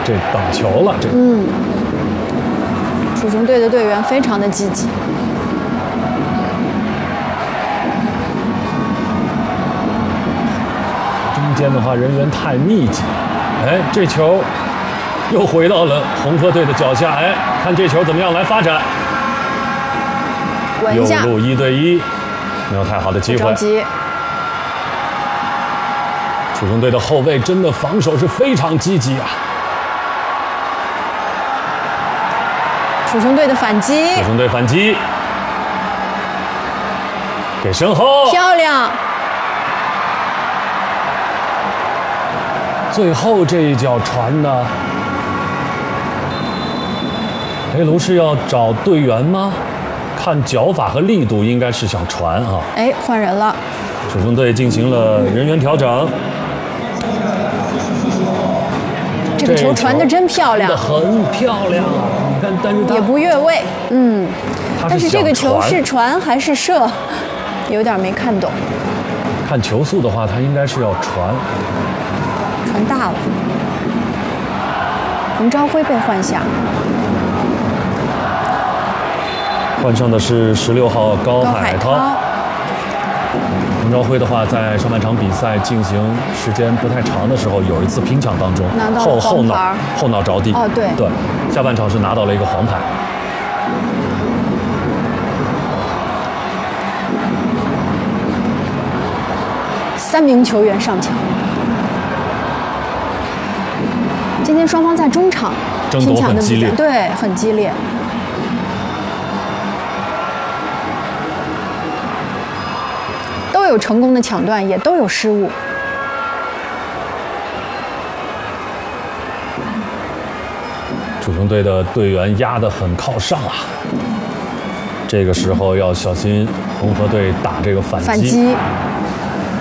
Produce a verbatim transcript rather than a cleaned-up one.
这等球了，这嗯，楚雄队的队员非常的积极。 中间的话人员太密集，哎，这球又回到了红河队的脚下，哎，看这球怎么样来发展。右路一对一，没有太好的机会。 不着急。 楚雄队的后卫真的防守是非常积极啊！ 楚雄队的反击， 楚雄队反击，给身后， 漂亮！ 最后这一脚传的，雷卢是要找队员吗？看脚法和力度，应该是想传啊。 哎，换人了。 楚雄队进行了人员调整。 这个球传得真漂亮， 很漂亮。你看，但是也不越位，嗯。但是这个球是传还是射，有点没看懂。 看球速的话，他应该是要传。 传大了。彭昭辉被换下。 换上的是十六号高海涛。彭昭辉的话，在上半场比赛进行时间不太长的时候，有一次拼抢当中，后后脑后脑着地。 哦，对对，下半场是拿到了一个黄牌。 三名球员上场。今天双方在中场拼抢的比赛，对，很激烈。都有成功的抢断，也都有失误。 楚雄队的队员压得很靠上啊，这个时候要小心红河队打这个反击。 反击。